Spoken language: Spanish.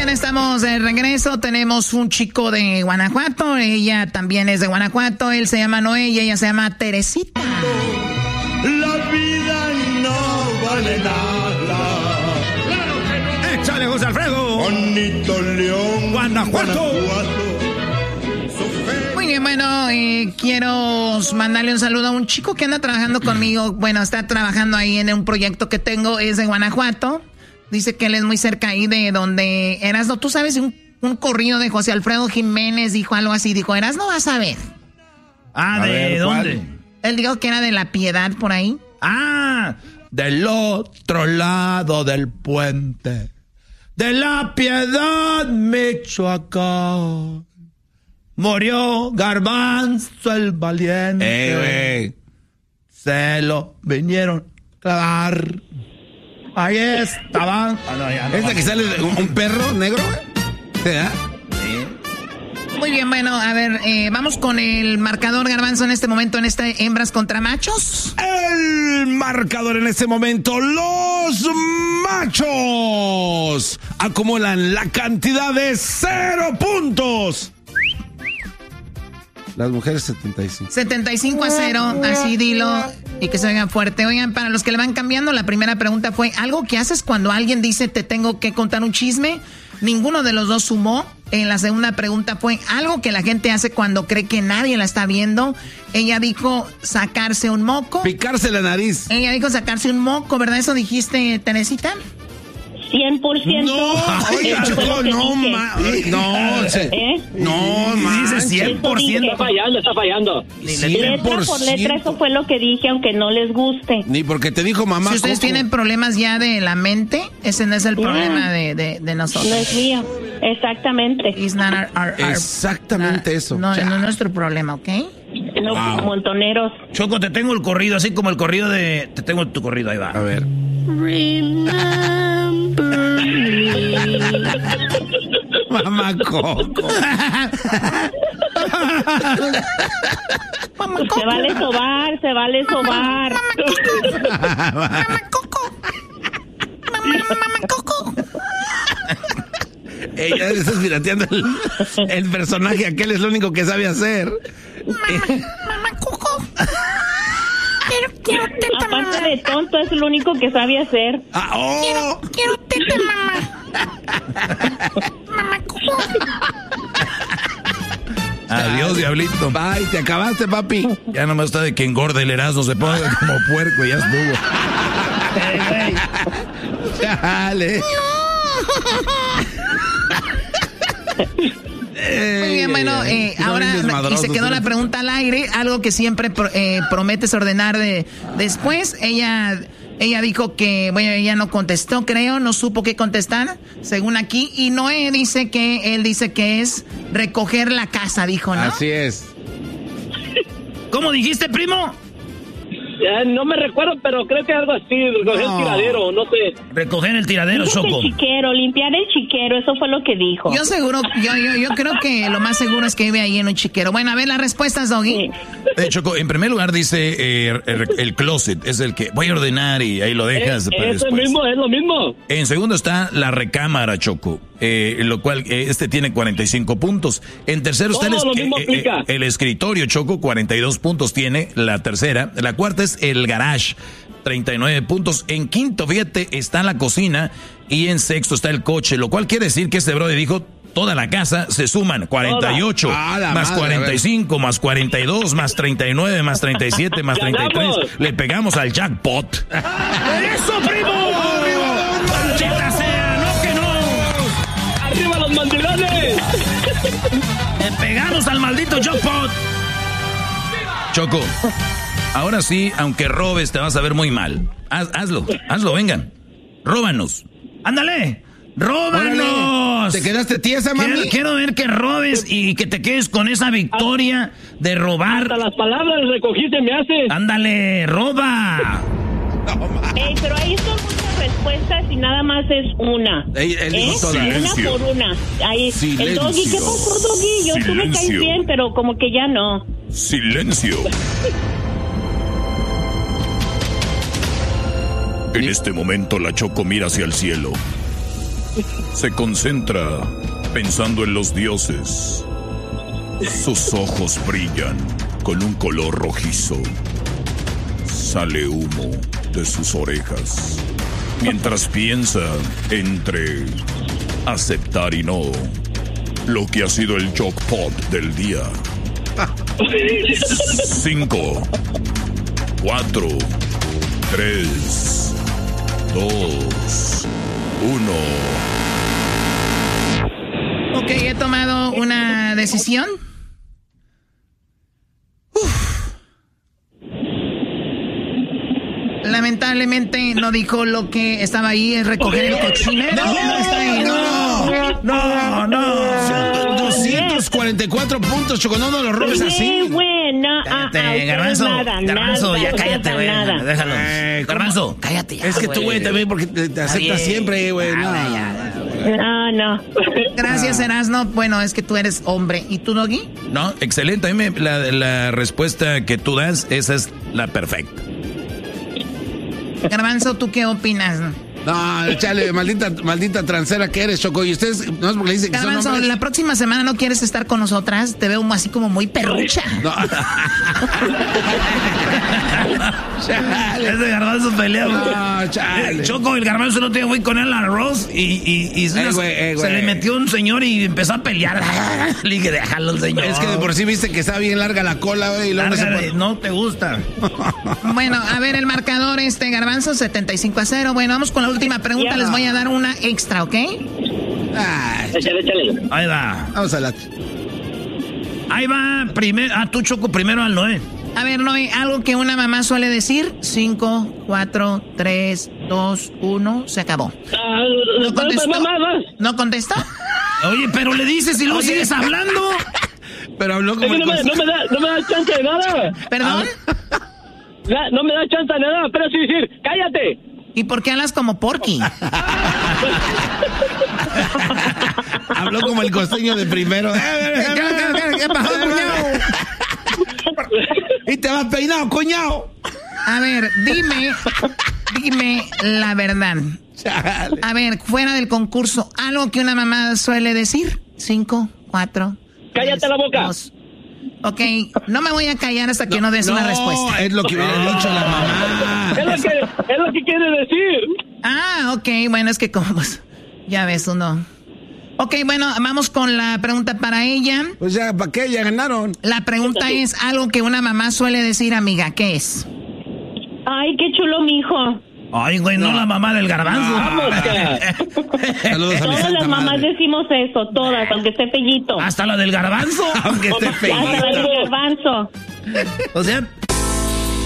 bien, estamos de regreso. Tenemos un chico de Guanajuato. Ella también es de Guanajuato. Él se llama Noé y ella se llama Teresita. La vida no vale nada. ¡Claro que no! ¡Échale, José Alfredo! Bonito León, Guanajuato. Muy bien, bueno, quiero mandarle un saludo a un chico que anda trabajando conmigo. Bueno, está trabajando ahí en un proyecto que tengo. Es de Guanajuato. Dice que él es muy cerca ahí de donde Erasmo. Tú sabes, un corrido de José Alfredo Jiménez dijo algo así. Dijo, Erasmo, vas a ver. Ah, ¿de dónde? Él dijo que era de La Piedad, por ahí. Ah, del otro lado del puente. De La Piedad, Michoacán. Murió Garbanzo el valiente. Güey. Se lo vinieron a clavar. Ahí estaban. ¿Esta que sale un perro negro? ¿Verdad? Sí. Muy bien, bueno, a ver, vamos con el marcador, Garbanzo, en este momento, en este hembras contra machos. El marcador en este momento, los machos acumulan la cantidad de 0 puntos. Las mujeres 75. 75-0, así dilo y que se oigan fuerte. Oigan, para los que le van cambiando, la primera pregunta fue, ¿algo que haces cuando alguien dice te tengo que contar un chisme? Ninguno de los dos sumó. En la segunda pregunta fue, ¿algo que la gente hace cuando cree que nadie la está viendo? Ella dijo sacarse un moco. Picarse la nariz. Ella dijo sacarse un moco, ¿verdad? ¿Eso dijiste, Teresita? 100%. No, oye, Choco, no, no, dice 100%. Está fallando. Letra por letra, eso fue lo que dije, aunque no les guste. Ni porque te dijo mamá. Si ustedes tienen problemas ya de la mente, ese no es el problema de nosotros. No es mío, exactamente. It's not exactamente eso. No, no es nuestro problema, ¿ok? No, montoneros. Choco, te tengo el corrido, así como el corrido de... Te tengo tu corrido, ahí va. A ver. Mamá Coco. Se vale sobar, se vale sobar. Mamá Coco. Mamá Coco. Ella está pirateando el personaje, aquel es lo único que sabe hacer. Mamá Coco. Quiero teta, mamá. Aparte de tonto, es lo único que sabe hacer. Quiero teta, mamá. Mamá Coco. Adiós, diablito. Bye, te acabaste, papi. Ya nomás está de que engorde el Erasmo, se ponga como puerco y ya estuvo. Dale. Muy bien, bueno, ahora y se quedó la pregunta al aire, algo que siempre prometes ordenar después. Ella dijo que, bueno, ella no contestó, creo, no supo qué contestar, según aquí. Y Noé dice que él dice que es recoger la casa, dijo, ¿no? Así es. ¿Cómo dijiste, primo? No me recuerdo, pero creo que algo así, recoger el tiradero, no sé. Recoger el tiradero, Dijo Choco. el chiquero, limpiar el chiquero, eso fue lo que dijo. Yo creo que lo más seguro es que vive ahí en un chiquero. Bueno, a ver las respuestas, Doggy. Sí. Choco, en primer lugar dice el closet, es el que voy a ordenar y ahí lo dejas. Es lo mismo. En segundo está la recámara, Choco, lo cual este tiene 45 puntos. En tercero está el escritorio, Choco, 42 puntos tiene la tercera. La cuarta es el garage, 39 puntos. En quinto, fíjate, está la cocina. Y en sexto está el coche, lo cual quiere decir que este brother dijo toda la casa se suman 48, más 45, más 42, más 39, más 37, más 33. Le pegamos al jackpot. ¡Eso, primo! ¡Maldita sea! ¡No que no! ¡Arriba los mandilones! Le pegamos al maldito jackpot. Choco, ahora sí, aunque robes, te vas a ver muy mal. Hazlo, vengan. Róbanos. ¡Ándale! ¡Róbanos! ¿Te quedaste tiesa, mami? Quiero ver que robes y que te quedes con esa victoria de robar. Hasta las palabras recogiste me haces. ¡Ándale, roba! Pero ahí son muchas respuestas y nada más es una. Él dijo toda. Una por una. Ahí, el Doggy, ¿qué pasó, Doggy? Tú me caes bien, pero como que ya no. Silencio. En este momento la Choco mira hacia el cielo Se concentra pensando en los dioses. Sus ojos brillan con un color rojizo. Sale humo de sus orejas. Mientras piensa entre aceptar y no lo que ha sido el jackpot del día. 5, 4, 3, 2, 1. Ok, he tomado una decisión. Lamentablemente no dijo lo que estaba ahí, es recoger el cochinero. No está ahí, no. 244 puntos, Choco, no los robes así. Bueno, Garbanzo, ya cállate, güey. Déjalo. Garbanzo, cállate ya. Es que tú, güey, también, porque te aceptas siempre, güey. No. Gracias, Erasno. Bueno, es que tú eres hombre. ¿Y tú, Doggy? No, excelente. A mí la respuesta que tú das, esa es la perfecta. Garbanzo, ¿tú qué opinas? No, chale, maldita transera que eres, Choco. Y ustedes, no es porque le dicen que Garbanzo, son hombres. la próxima semana no quieres estar con nosotras. Te veo así como muy perrucha. No. Chale. Ese Garbanzo pelea. No, chale. Choco, el Garbanzo no tiene güey con el arroz y se le metió un señor y empezó a pelear. Le dije, déjalo al señor. Es que de por sí viste que está bien larga la cola, güey. Y luego no te gusta. Bueno, a ver, el marcador Garbanzo, 75-0. Bueno, vamos con la última pregunta. Les voy a dar una extra, ¿ok? Échale. Ahí va. Vamos a la... Ahí va. Tú, Choco, primero al Noé. A ver, Noé, algo que una mamá suele decir. 5, 4, 3, 2, 1. Se acabó. ¿No contestó? ¿No contestó? Oye, pero le dices y luego sigues hablando. Pero habló como... No me da chance de nada. ¿Perdón? No me da chance de nada, pero sí decir, cállate. ¿Y por qué hablas como Porky? Habló como el costeño de primero. ¿Qué pasó, cuñado? Y te vas peinado, cuñado. A ver, dime la verdad. Chale. A ver, fuera del concurso, algo que una mamá suele decir. 5, 4. Cállate la boca. 2. Ok, no me voy a callar hasta que no des una respuesta. Es lo que hubiera dicho la mamá. Es lo que quiere decir. Ah, ok, bueno, es que como... Ya ves, uno... Ok, bueno, vamos con la pregunta para ella. Pues ya, ¿para qué? Ya ganaron. La pregunta es algo que una mamá suele decir, amiga, ¿qué es? Ay, qué chulo, mijo. Ay, güey, no la mamá del Garbanzo. Saludos a mi Todas santa las mamás madre. decimos eso, todas, aunque esté fellito. Hasta la del Garbanzo. Aunque esté Hasta la del Garbanzo. O sea,